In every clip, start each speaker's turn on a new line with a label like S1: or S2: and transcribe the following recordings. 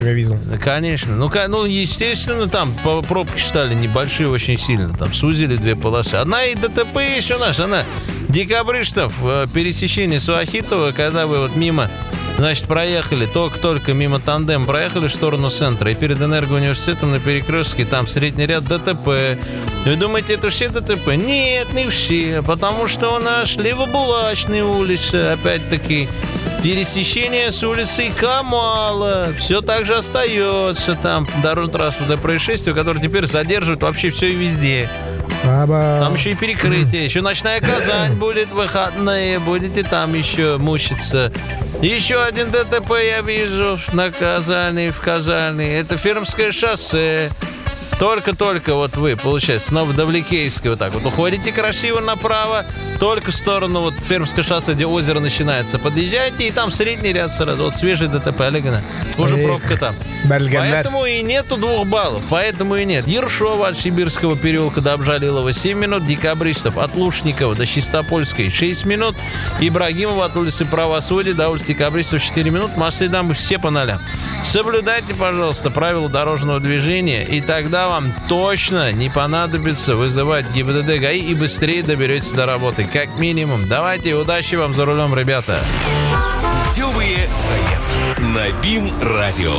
S1: я видел.
S2: Конечно. Ну, естественно, там пробки стали небольшие очень сильно. Там сузили 2 полосы. Одна и ДТП есть у нас. Она декабристов в пересечении Суахитова, когда вы вот мимо, значит, проехали, только мимо тандем проехали в сторону центра, и перед Энергоуниверситетом на перекрестке, там средний ряд ДТП. Вы думаете, это все ДТП? Нет, не все, потому что у нас Левобулачная улица, опять-таки, пересечение с улицей Камала. Все так же остается там дорожно-транспортное происшествие, которое теперь задерживает вообще все и везде. Там еще и перекрытие, еще ночная Казань будет, выходные, будете там еще мучиться. Еще один ДТП я вижу в Казани. Это Фермское шоссе. Только вот вы, получается, с Новодавликейской вот так вот уходите красиво направо, только в сторону вот Фермское шоссе, где озеро начинается, подъезжаете, и там средний ряд сразу, вот свежий ДТП, Олегина, уже пробка там. Поэтому и нету 2 баллов, поэтому и нет. Ершова от Сибирского переулка до Обжалилова 7 минут, декабристов от Лушникова до Чистопольской 6 минут, Ибрагимова от улицы Правосудия до улицы Декабристов 4 минут, массы дамы все по нолям. Соблюдайте, пожалуйста, правила дорожного движения, и тогда вам точно не понадобится вызывать ГИБДД ГАИ и быстрее доберетесь до работы. Как минимум. Давайте, удачи вам за рулем, ребята.
S3: Путевые заметки на БИМ-радио.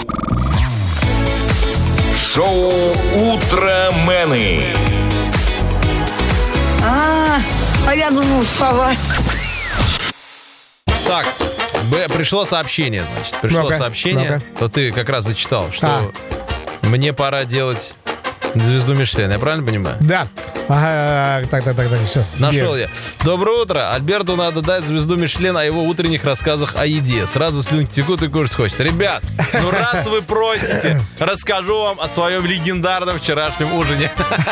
S3: Шоу «Утромены».
S4: А я думал, слова.
S2: Так, пришло сообщение, значит. Пришло сообщение, то ты как раз зачитал, что мне пора делать звезду Мишлен. Я правильно понимаю?
S1: Да. Ага, так, сейчас.
S2: Нашел я. Доброе утро. Альберту надо дать звезду Мишлен о его утренних рассказах о еде. Сразу слюнки текут и кушать хочется. Ребят, ну раз вы просите, расскажу вам о своем легендарном вчерашнем ужине.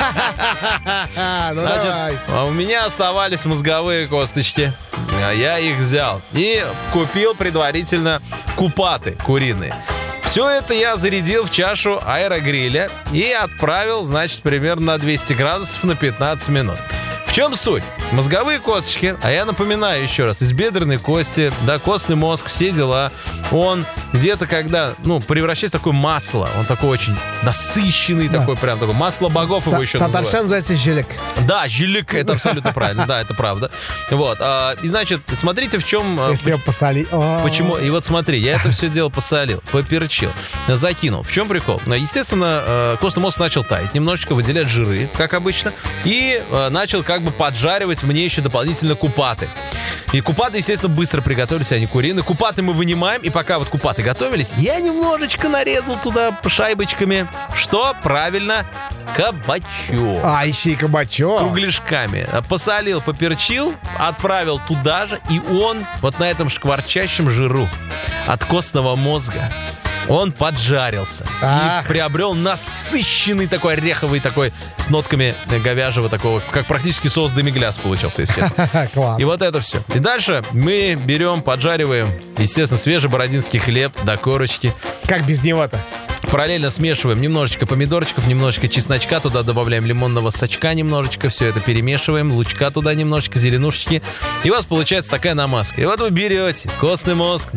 S2: Значит, у меня оставались мозговые косточки. Я их взял и купил предварительно купаты куриные. Все это я зарядил в чашу аэрогриля и отправил, значит, примерно на 200 градусов на 15 минут. В чем суть? Мозговые косточки, а я напоминаю еще раз, из бедренной кости, да, костный мозг, все дела, он где-то когда, превращается в такое масло, он такой очень насыщенный, такой прям такой, масло богов его еще называют.
S1: Татарчан называется жилек.
S2: Да, жилек, это абсолютно правильно, да, это правда. Вот, и значит, смотрите, в чем...
S1: Если его посолить.
S2: Почему? И вот смотри, я это все дело посолил, поперчил, закинул. В чем прикол? Естественно, костный мозг начал таять, немножечко выделять жиры, как обычно, и начал как бы поджаривать мне еще дополнительно купаты. И купаты, естественно, быстро приготовились, они куриные. Купаты мы вынимаем, и пока вот купаты готовились, я немножечко нарезал туда шайбочками. Что? Правильно, кабачок.
S1: Еще и кабачок.
S2: Кругляшками. Посолил, поперчил, отправил туда же, и он вот на этом шкварчащем жиру от костного мозга он поджарился. И приобрел насыщенный такой ореховый такой с нотками говяжьего такого, как практически соус демигляс получился, если честно.
S1: Класс.
S2: И вот это все. И дальше мы берем, поджариваем, естественно, свежий бородинский хлеб до корочки.
S1: Как без него-то?
S2: Параллельно смешиваем немножечко помидорчиков, немножечко чесночка, туда добавляем лимонного сочка немножечко, все это перемешиваем, лучка туда немножечко, зеленушечки, и у вас получается такая намазка. И вот вы берете костный мозг,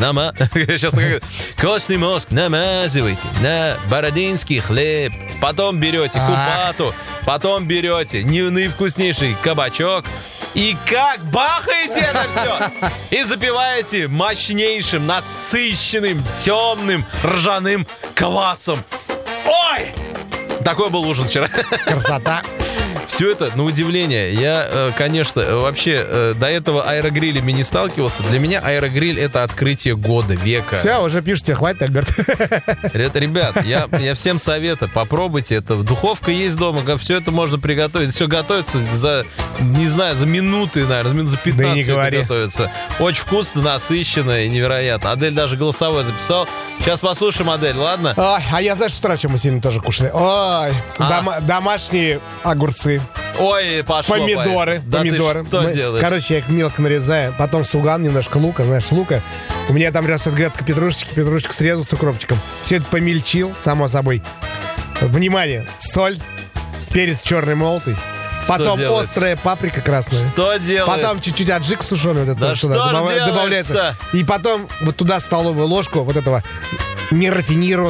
S2: костный мозг намазываете на бородинский хлеб, потом берете купату, потом берете наивкуснейший кабачок, и как бахаете это все! И запиваете мощнейшим, насыщенным, темным, ржаным квасом. Ой! Такой был ужин вчера.
S1: Красота.
S2: Все это, на удивление, я, конечно, вообще до этого аэрогрилями не сталкивался. Для меня аэрогриль — это открытие года, века.
S1: Все, уже пишите, хватит, Альберт.
S2: Это, ребят, я всем советую, попробуйте это. Духовка есть дома, все это можно приготовить. Все готовится за, не знаю, за минуты, наверное, минут за 15 все это готовится. Очень вкусно, насыщенно и невероятно. Адель даже голосовой записал. Сейчас послушаем Адель, ладно?
S1: Ой, а я знаю, что вчера мы сегодня тоже кушали. Ой, домашние огурцы.
S2: Ой, пошло.
S1: Помидоры.
S2: Да
S1: помидоры.
S2: Что делаешь?
S1: Короче, я их мелко нарезаю. Потом суган, немножко лука. Знаешь, лука. У меня там растет грядка петрушечку срезал с укропчиком. Все это помельчил, само собой. Внимание, соль, перец черный молотый. Потом острая паприка красная.
S2: Что делать?
S1: Потом чуть-чуть аджик сушеный. Вот это
S2: да
S1: туда добавляется. И потом вот туда столовую ложку вот этого нерафинированного